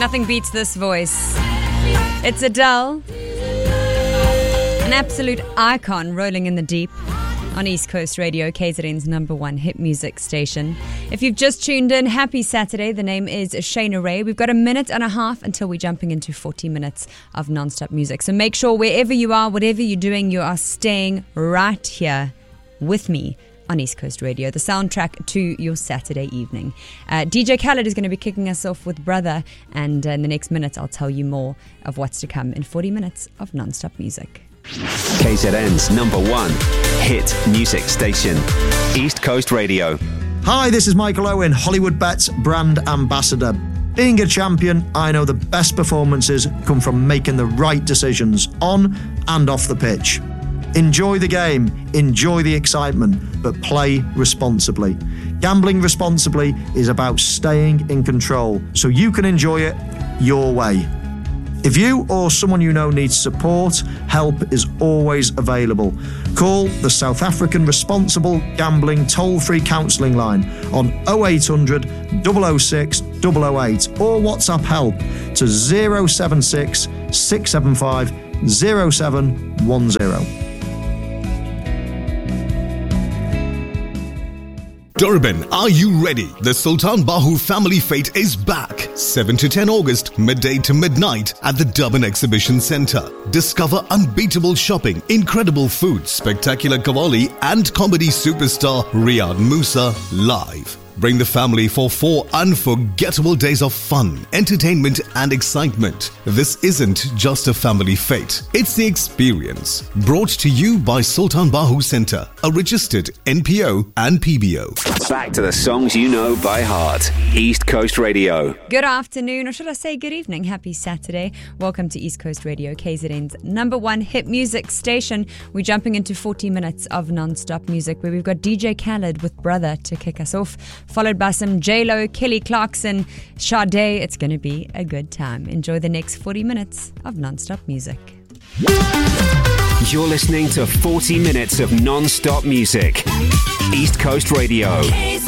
Nothing beats this voice. It's Adele, an absolute icon rolling in the deep on East Coast Radio, KZN's #1 hit music station. If you've just tuned in, happy Saturday. The name is Shayna Ray. We've got a minute and a half until we're jumping into 40 minutes of non-stop music. So make sure wherever you are, whatever you're doing, you are staying right here with me on East Coast Radio, the soundtrack to your Saturday evening. DJ Khaled is going to be kicking us off with Brother, and in the next minute I'll tell you more of what's to come in 40 minutes of non-stop music. KZN's #1 hit music station, East Coast Radio. Hi, this is Michael Owen, Hollywood Bets brand ambassador. Being a champion, I know the best performances come from making the right decisions on and off the pitch. Enjoy the game, enjoy the excitement, but play responsibly. Gambling responsibly is about staying in control so you can enjoy it your way. If you or someone you know needs support, help is always available. Call the South African Responsible Gambling toll-free counselling line on 0800 006 008 or WhatsApp help to 076 675 0710. Durban, are you ready? The Sultan Bahu Family Fete is back. 7 to 10 August, midday to midnight at the Durban Exhibition Centre. Discover unbeatable shopping, incredible food, spectacular Qawwali and comedy superstar Riyad Musa live. Bring the family for 4 unforgettable days of fun, entertainment and excitement. This isn't just a family fete, it's the experience. Brought to you by Sultan Bahu Centre, a registered NPO and PBO. Back to the songs you know by heart. East Coast Radio. Good afternoon, or should I say good evening. Happy Saturday. Welcome to East Coast Radio, KZN's #1 hit music station. We're jumping into 40 minutes of non-stop music where we've got DJ Khaled with Brother to kick us off, followed by some J-Lo, Kelly Clarkson, Sade. It's going to be a good time. Enjoy the next 40 minutes of non-stop music. You're listening to 40 minutes of non-stop music. East Coast Radio.